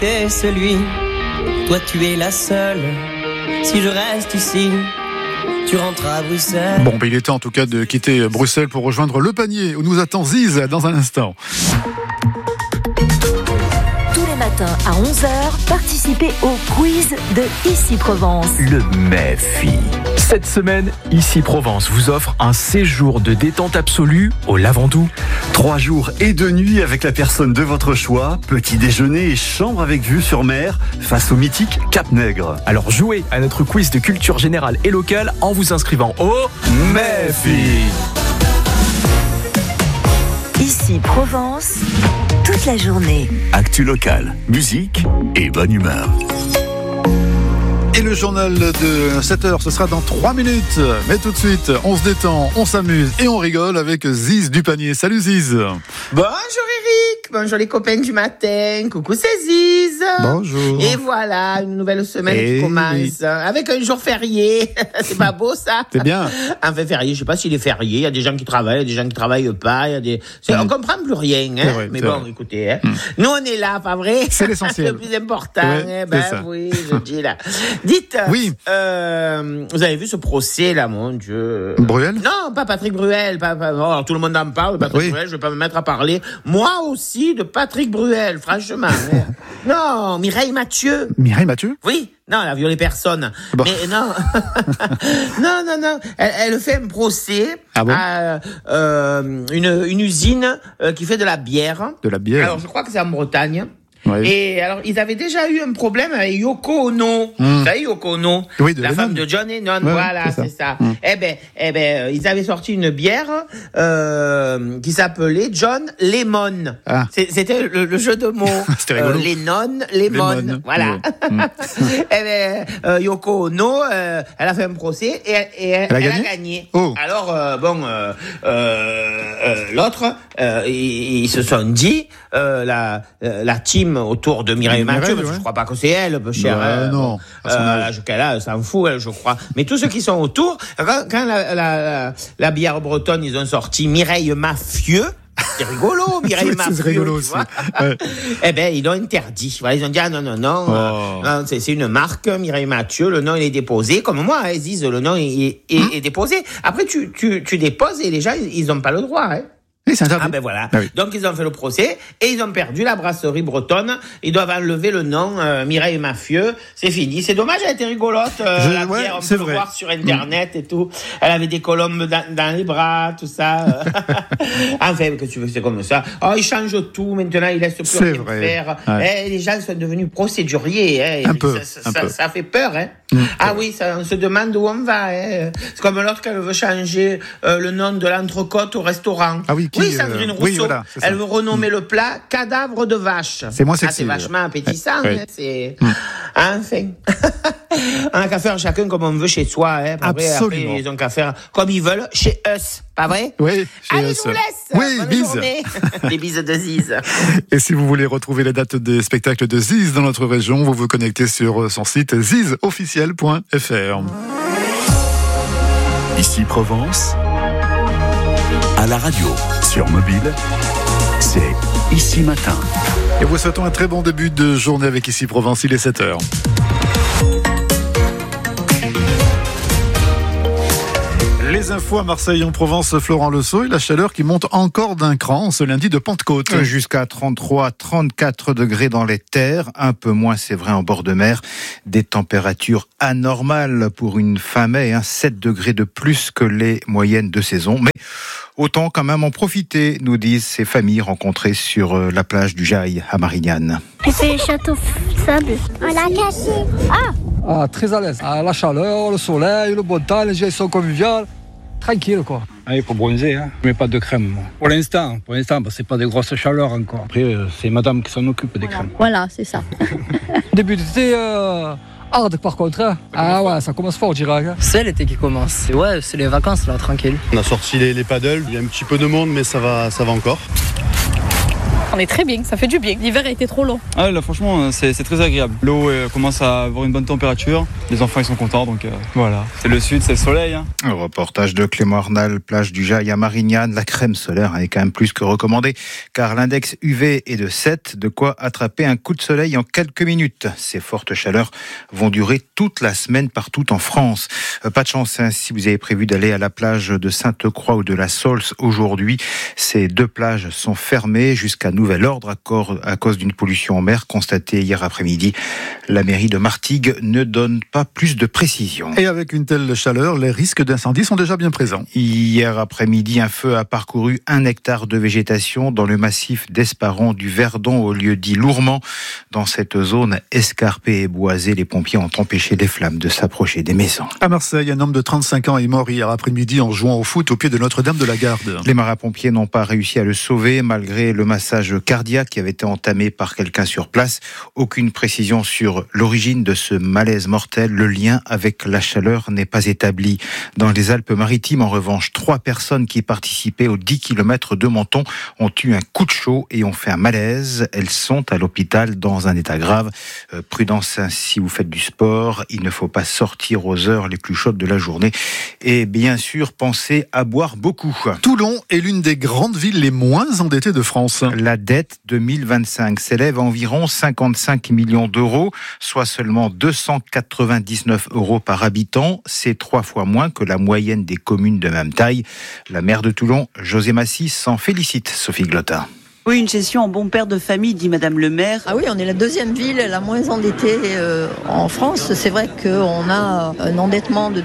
été celui. Toi tu es la seule. Si je reste ici, tu rentres à Bruxelles. Bon, il est temps en tout cas de quitter Bruxelles pour rejoindre Le Panier où nous attend Ziz dans un instant. Tous les matins à 11h, participez au quiz de Ici Provence. Le MEFI. Cette semaine, Ici Provence vous offre un séjour de détente absolue au Lavandou. 3 jours et 2 nuits avec la personne de votre choix, petit déjeuner et chambre avec vue sur mer, face au mythique Cap-Nègre. Alors jouez à notre quiz de culture générale et locale en vous inscrivant au MEFI. Ici Provence, toute la journée. Actu locale, musique et bonne humeur. Et le journal de 7h, ce sera dans 3 minutes. Mais tout de suite, on se détend, on s'amuse et on rigole avec Ziz du Panier. Salut Ziz. Bonjour Eric, bonjour les copains du matin, coucou c'est Ziz. Bonjour. Et voilà, une nouvelle semaine qui commence avec un jour férié. C'est pas beau ça? C'est bien. Enfin férié, je sais pas s'il est férié, il y a des gens qui travaillent, il y a des gens qui travaillent pas, il y a des... On comprend plus rien, hein. Vrai, mais bon, vrai. Écoutez, hein. Nous on est là, pas vrai? C'est l'essentiel. Le plus important, Ouais, oui, je dis là. Dites, oui. Vous avez vu ce procès là, mon Dieu? Bruel? Non, pas Patrick Bruel, oh, tout le monde en parle, Patrick Bruel, je vais pas me mettre à parler. Moi aussi de Patrick Bruel, franchement. Non, Mireille Mathieu. Mireille Mathieu? Oui. Non, elle a violé personne. Bon. Mais non. non. Elle fait un procès à une usine qui fait de la bière. De la bière. Alors, je crois que c'est en Bretagne. Ouais. Et alors, ils avaient déjà eu un problème avec Yoko Ono. Vous savez, Yoko Ono, oui, de la Lennon. femme de John Lennon, Ouais, voilà, c'est ça. Eh ben, ils avaient sorti une bière qui s'appelait John Lemon. Ah. C'était le jeu de mots. C'était rigolo. Lennon, Lemon, voilà. Eh ben, Yoko Ono, elle a fait un procès et elle a gagné. Oh. Alors, l'autre, ils se sont dit, la team autour de Mireille Mathieu, parce que je crois pas que c'est elle, peu cher. Non. L'âge qu'elle a, elle s'en fout, elle, je crois. Mais tous ceux qui sont autour, quand la bière bretonne, ils ont sorti Mireille Mafieux. C'est rigolo, Mireille Mafieux. C'est rigolo aussi. Ouais. Eh ben, ils l'ont interdit. Voilà, ils ont dit, non, c'est une marque, Mireille Mathieu, le nom, il est déposé. Comme moi, ils disent, le nom, il est déposé. Après, tu déposes et les gens, ils ont pas le droit, hein. Oui, c'est interdit. Ah ben voilà. Ah oui. Donc ils ont fait le procès et ils ont perdu la brasserie bretonne. Ils doivent enlever le nom Mireille Mafieux. C'est fini. C'est dommage, elle était rigolote. La bière, on peut le voir sur internet et tout. Elle avait des colombes dans les bras, tout ça. Enfin, que tu veux, c'est comme ça. Oh, ils changent tout. Maintenant, ils laissent plus rien faire. Ouais. Les gens sont devenus procéduriers. Hein. Un peu. Ça fait peur. Hein. Ah oui, on se demande où on va. Hein. C'est comme l'autre qu'elle veut changer le nom de l'entrecôte au restaurant. Ah oui. Oui, Sandrine Rousseau, oui, voilà, elle veut renommer le plat cadavre de vache. C'est moins sexy. C'est vachement appétissant. Ouais. Hein, c'est... Enfin. On n'a qu'à faire chacun comme on veut chez soi. Hein. Absolument. Après, ils ont qu'à faire comme ils veulent chez us. Pas vrai? Oui. Allez, je vous laisse. Oui, bonne bise. journée. Des bises de Ziz. Et si vous voulez retrouver les dates des spectacles de Ziz dans notre région, vous vous connectez sur son site zizofficiel.fr. Ici Provence, à la radio, sur mobile, c'est Ici Matin. Et vous souhaitons un très bon début de journée avec Ici Provence, il est 7h. Les infos à Marseille, en Provence, Florent Lesault, et la chaleur qui monte encore d'un cran ce lundi de Pentecôte. Jusqu'à 33-34 degrés dans les terres, un peu moins c'est vrai en bord de mer. Des températures anormales pour une fin mai, 7 degrés de plus que les moyennes de saison. Mais autant quand même en profiter, nous disent ces familles rencontrées sur la plage du Jaille à Marignane. C'est château sable. On l'a caché. Ah, très à l'aise. Ah, la chaleur, le soleil, le beau temps, les gens sont conviviales. Tranquille, quoi. Ah, il faut bronzer, hein. Je mets pas de crème, moi. Pour l'instant, c'est pas des grosses chaleurs encore. Après, c'est madame qui s'en occupe des crèmes. Voilà, c'est ça. Début d'été, hard par contre. Hein. Ah ouais, ça commence fort, on dirait. Hein. C'est l'été qui commence. Ouais, c'est les vacances, là, tranquille. On a sorti les paddles. Il y a un petit peu de monde, mais ça va encore. On est très bien, ça fait du bien. L'hiver a été trop long. Ah là franchement c'est très agréable. L'eau commence à avoir une bonne température. Les enfants ils sont contents donc voilà. C'est le sud, c'est le soleil. Un reportage de Clément Arnal, plage du Jail à Marignane. La crème solaire est quand même plus que recommandée car l'index UV est de 7, de quoi attraper un coup de soleil en quelques minutes. Ces fortes chaleurs vont durer toute la semaine partout en France. Pas de chance si vous avez prévu d'aller à la plage de Sainte-Croix ou de la Saulce aujourd'hui. Ces deux plages sont fermées jusqu'à nouvel ordre à cause d'une pollution en mer constatée hier après-midi. La mairie de Martigues ne donne pas plus de précisions. Et avec une telle chaleur, les risques d'incendie sont déjà bien présents. Hier après-midi, un feu a parcouru 1 hectare de végétation dans le massif d'Esparon du Verdon au lieu dit Lourmand. Dans cette zone escarpée et boisée, les pompiers ont empêché les flammes de s'approcher des maisons. À Marseille, un homme de 35 ans est mort hier après-midi en jouant au foot au pied de Notre-Dame de la Garde. Les marins-pompiers n'ont pas réussi à le sauver malgré le massage cardiaque qui avait été entamé par quelqu'un sur place. Aucune précision sur l'origine de ce malaise mortel. Le lien avec la chaleur n'est pas établi. Dans les Alpes-Maritimes, en revanche, 3 personnes qui participaient aux 10 km de Menton ont eu un coup de chaud et ont fait un malaise. Elles sont à l'hôpital dans un état grave. Prudence si vous faites du sport. Il ne faut pas sortir aux heures les plus chaudes de la journée. Et bien sûr, pensez à boire beaucoup. Toulon est l'une des grandes villes les moins endettées de France. La dette 2025 s'élève à environ 55 millions d'euros, soit seulement 299 € par habitant. C'est 3 fois moins que la moyenne des communes de même taille. La maire de Toulon, José Massy, s'en félicite. Sophie Glotin. Oui, une gestion en bon père de famille, dit Madame le maire. Ah oui, on est la deuxième ville la moins endettée en France. C'est vrai qu'on a un endettement de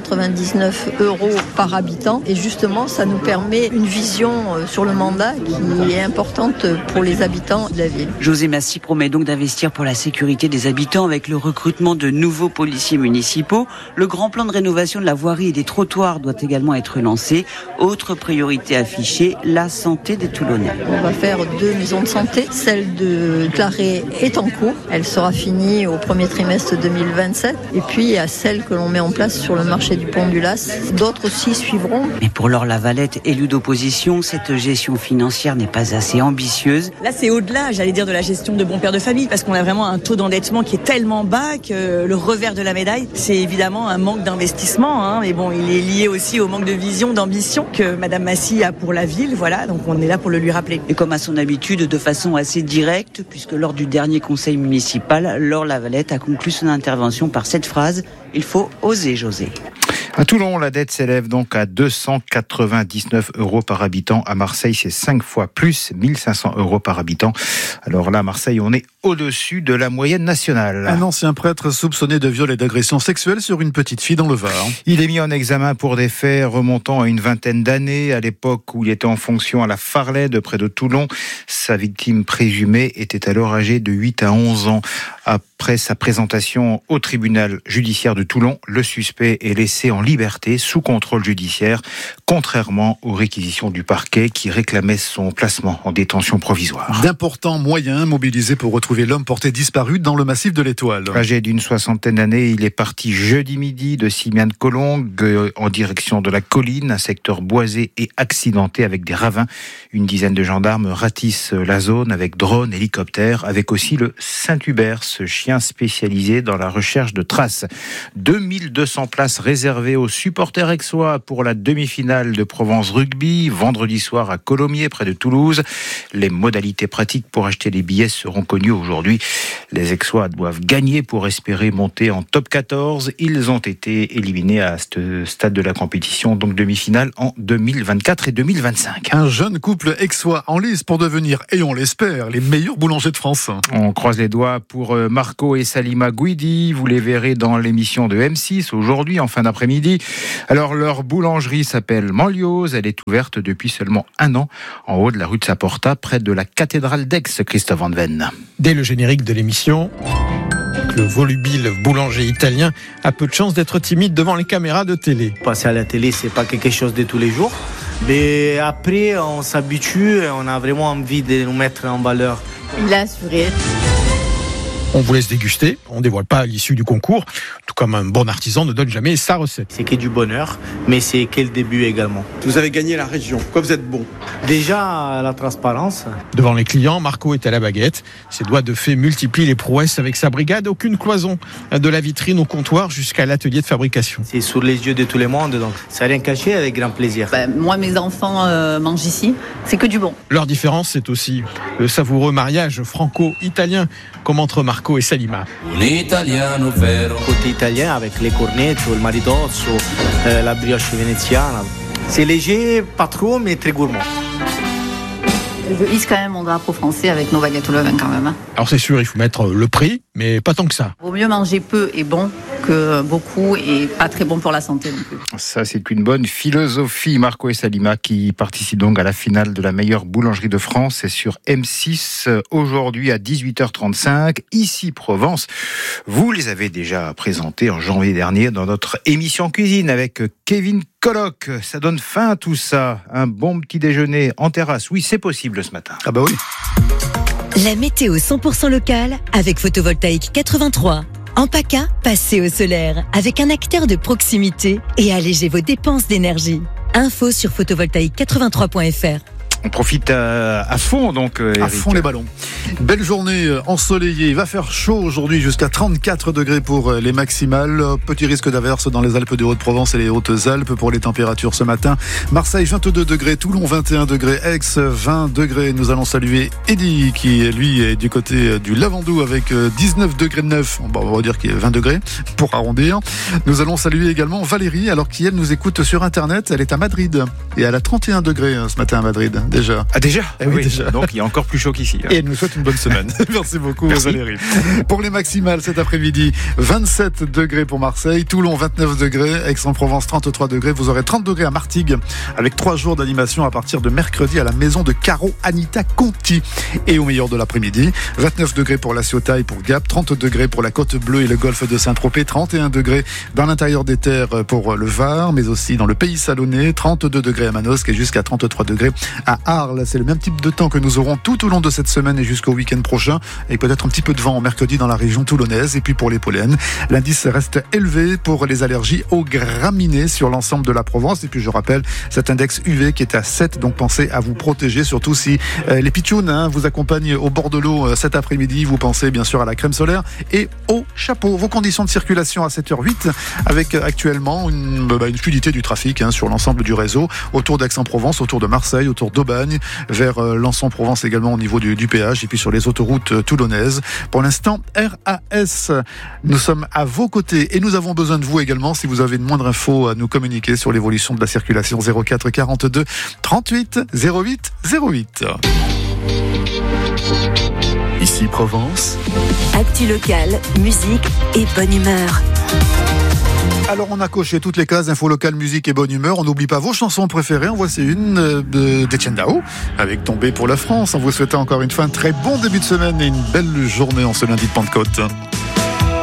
299 € par habitant. Et justement, ça nous permet une vision sur le mandat qui est importante pour les habitants de la ville. José Massy promet donc d'investir pour la sécurité des habitants avec le recrutement de nouveaux policiers municipaux. Le grand plan de rénovation de la voirie et des trottoirs doit également être lancé. Autre priorité affichée, la santé des Toulonnais. On va faire 2 maisons de santé. Celle de Claré est en cours. Elle sera finie au premier trimestre 2027. Et puis, il y a celle que l'on met en place sur le marché du Pont du Las. D'autres aussi suivront. Mais pour Laure Lavalette, élue d'opposition, cette gestion financière n'est pas assez ambitieuse. Là, c'est au-delà, j'allais dire, de la gestion de bon père de famille, parce qu'on a vraiment un taux d'endettement qui est tellement bas que le revers de la médaille, c'est évidemment un manque d'investissement. Mais bon, il est lié aussi au manque de vision, d'ambition que Madame Massy a pour la ville. Voilà, donc on est là pour le lui rappeler. Et comme à son habitude, de façon assez directe, puisque lors du dernier conseil municipal, Laure Lavalette a conclu son intervention par cette phrase : il faut oser, José. À Toulon, la dette s'élève donc à 299 € par habitant. À Marseille, c'est 5 fois plus, 1500 € par habitant. Alors là, à Marseille, on est au-dessus de la moyenne nationale. Un ancien prêtre soupçonné de viol et d'agression sexuelle sur une petite fille dans le Var. Il est mis en examen pour des faits remontant à une vingtaine d'années, à l'époque où il était en fonction à la Farlay, de près de Toulon. Sa victime présumée était alors âgée de 8 à 11 ans. Après sa présentation au tribunal judiciaire de Toulon, le suspect est laissé en liberté sous contrôle judiciaire, contrairement aux réquisitions du parquet qui réclamait son placement en détention provisoire. D'importants moyens mobilisés pour retrouver l'homme porté disparu dans le massif de l'Étoile. Âgé d'une 60aine d'années, il est parti jeudi midi de Simiane-Collongue en direction de la colline, un secteur boisé et accidenté avec des ravins. Une dizaine de gendarmes ratissent la zone avec drones, hélicoptères, avec aussi le Saint-Hubert, ce chien spécialisé dans la recherche de traces. 2200 places réservées aux supporters aixois pour la demi-finale de Provence Rugby, vendredi soir à Colomiers, près de Toulouse. Les modalités pratiques pour acheter les billets seront connues aujourd'hui. Les aixois doivent gagner pour espérer monter en top 14. Ils ont été éliminés à ce stade de la compétition, donc demi-finale en 2024 et 2025. Un jeune couple aixois en lice pour devenir, et on l'espère, les meilleurs boulangers de France. On croise les doigts pour Marco et Salima Guidi. Vous les verrez dans l'émission de M6 aujourd'hui en fin d'après-midi. Alors leur boulangerie s'appelle Manlioz. Elle est ouverte depuis seulement 1 an en haut de la rue de Saporta, près de la cathédrale d'Aix. Christophe Van Ven. Dès le générique de l'émission, le volubile boulanger italien a peu de chance d'être timide devant les caméras de télé. Passer à la télé, c'est pas quelque chose de tous les jours. Mais après, on s'habitue et on a vraiment envie de nous mettre en valeur. Il a assuré. On vous laisse déguster, on ne dévoile pas l'issue du concours, tout comme un bon artisan ne donne jamais sa recette. C'est que du bonheur, mais c'est que le début également. Vous avez gagné la région, quoi vous êtes bon? Déjà, la transparence. Devant les clients, Marco est à la baguette. Ses doigts de fée multiplient les prouesses avec sa brigade. Aucune cloison, de la vitrine au comptoir jusqu'à l'atelier de fabrication. C'est sous les yeux de tout le monde, donc ça rien caché avec grand plaisir. Moi, mes enfants mangent ici, c'est que du bon. Leur différence, c'est aussi le savoureux mariage franco-italien, comme entre Marco et Salima. Côté italien avec les cornetto, le maridozzo, la brioche vénétienne. C'est léger, pas trop, mais très gourmand. Je hisse quand même mon drapeau français avec nos baguettes au levain quand même. Alors c'est sûr, il faut mettre le prix, mais pas tant que ça. Vaut mieux manger peu et bon que beaucoup et pas très bon pour la santé non plus. Ça, c'est une bonne philosophie. Marco et Salima qui participent donc à la finale de la meilleure boulangerie de France. C'est sur M6 aujourd'hui à 18h35. Ici Provence. Vous les avez déjà présentés en janvier dernier dans notre émission cuisine avec Kevin Colloque. Ça donne fin à tout ça. Un bon petit déjeuner en terrasse. Oui, c'est possible ce matin. Ah bah oui. La météo 100% locale avec Photovoltaïque 83. En PACA, passez au solaire avec un acteur de proximité et allégez vos dépenses d'énergie. Info sur photovoltaïque83.fr. On profite à fond donc, Eric. À fond les ballons. Belle journée ensoleillée. Il va faire chaud aujourd'hui jusqu'à 34 degrés pour les maximales. Petit risque d'averse dans les Alpes de Haute-Provence et les Hautes-Alpes pour les températures ce matin. Marseille 22 degrés, Toulon 21 degrés, Aix 20 degrés. Nous allons saluer Eddy qui lui est du côté du Lavandou avec 19 degrés 9. Bon, on va dire qu'il est 20 degrés pour arrondir. Nous allons saluer également Valérie alors qu'elle nous écoute sur Internet. Elle est à Madrid et elle a 31 degrés ce matin à Madrid. Déjà. Ah déjà, oui, déjà. Donc il y a encore plus chaud qu'ici. Et elle nous souhaite une bonne semaine. Merci beaucoup Valérie. Pour les maximales cet après-midi, 27 degrés pour Marseille, Toulon 29 degrés, Aix-en-Provence 33 degrés. Vous aurez 30 degrés à Martigues avec 3 jours d'animation à partir de mercredi à la maison de Caro Anita Conti. Et au meilleur de l'après-midi, 29 degrés pour la Ciotat et pour Gap, 30 degrés pour la Côte Bleue et le golfe de Saint-Tropez, 31 degrés dans l'intérieur des terres pour le Var, mais aussi dans le Pays Salonnais, 32 degrés à Manosque et jusqu'à 33 degrés à Arles. C'est le même type de temps que nous aurons tout au long de cette semaine et jusqu'au week-end prochain, et peut-être un petit peu de vent en mercredi dans la région toulonnaise. Et puis pour les pollens, l'indice reste élevé pour les allergies aux graminées sur l'ensemble de la Provence. Et puis je rappelle cet index UV qui est à 7, donc pensez à vous protéger, surtout si les pitchounes vous accompagnent au bord de l'eau cet après-midi. Vous pensez bien sûr à la crème solaire et au chapeau. Vos conditions de circulation à 7h08 avec actuellement une fluidité du trafic sur l'ensemble du réseau, autour d'Aix-en-Provence, autour de Marseille, autour d'Aubagne, vers Lançon-Provence également au niveau du péage, et puis sur les autoroutes toulonnaises. Pour l'instant, RAS, nous sommes à vos côtés et nous avons besoin de vous également si vous avez une moindre info à nous communiquer sur l'évolution de la circulation. 04 42 38 08 08. Ici Provence. Actu local, musique et bonne humeur. Alors on a coché toutes les cases, info locale, musique et bonne humeur. On n'oublie pas vos chansons préférées. En voici une d'Etienne Dao avec Tombé pour la France. En vous souhaitant encore une fois un très bon début de semaine et une belle journée en ce lundi de Pentecôte.